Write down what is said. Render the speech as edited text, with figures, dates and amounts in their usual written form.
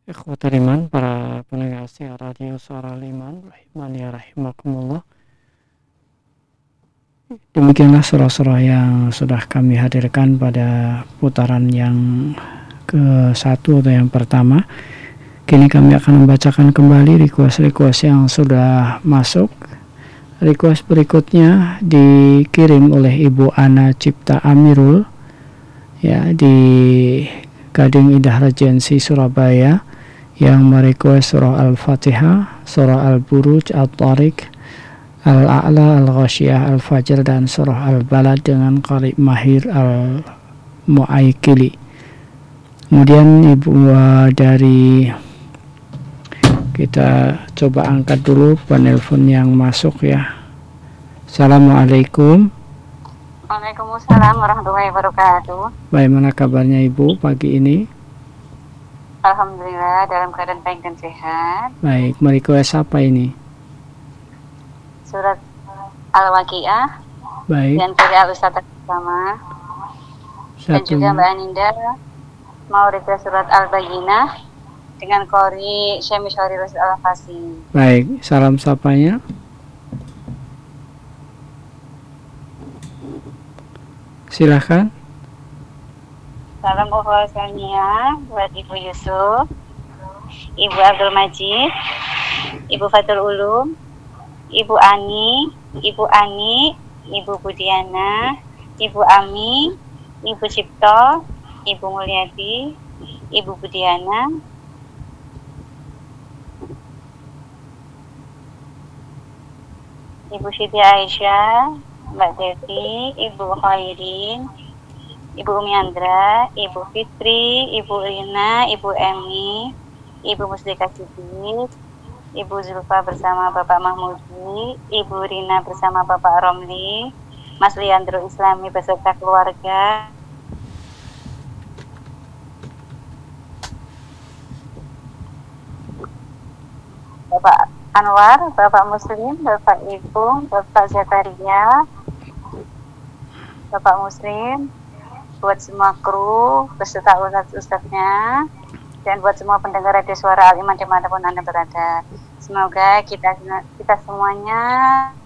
Ikhwatul iman, para pendengar siar radio Suara Liman, rahimani rahimakumullah. Demikianlah surah-surah yang sudah kami hadirkan pada putaran yang ke-1 atau yang pertama. Kini kami akan membacakan kembali request-request yang sudah masuk. Request berikutnya dikirim oleh Ibu Ana Cipta Amirul, ya, di Gading Indah Regency Surabaya, yang merequest surah Al-Fatihah, surah Al-Buruj, Al-Tariq, Al-A'la, Al-Ghasyiyah, Al-Fajr, dan surah Al-Balad dengan qari mahir Al-Mu'aykili. Kemudian Ibu dari kita coba angkat dulu penelpon yang masuk, ya. Assalamualaikum. Waalaikumsalam warahmatullahi wabarakatuh. Bagaimana kabarnya Ibu pagi ini? Alhamdulillah dalam keadaan baik dan sehat. Baik, merequest apa ini? Surat Al-Waqiah. Baik. Dan dari Al-Ustadzah bersama. Dan juga Mbak Aninda mau request surat Al-Bayyinah dengan qori Syekh Mishwari Rasul Al-Fasi. Baik, salam sapanya. Silahkan. Salam ukhuwahnya buat Ibu Yusuf, Ibu Abdul Majid, Ibu Fatul Ulum, Ibu Ani, Ibu Budiana, Ibu Ami, Ibu Cipto, Ibu Mulyadi, Ibu Budiana, Ibu Siti Aisyah, Mbak Devi, Ibu Khairin, Ibu Umi Andra, Ibu Fitri, Ibu Rina, Ibu Emi, Ibu Musdika Siddiq, Ibu Zulfa bersama Bapak Mahmudi, Ibu Rina bersama Bapak Romli, Mas Liandro Islami beserta keluarga, Bapak Anwar, Bapak Muslim, Bapak Ibu, Bapak Zakaria, Bapak Muslim, buat semua kru beserta ustadz-ustadznya, dan buat semua pendengar radio Suara Al Iman dimanapun Anda berada. Semoga kita semuanya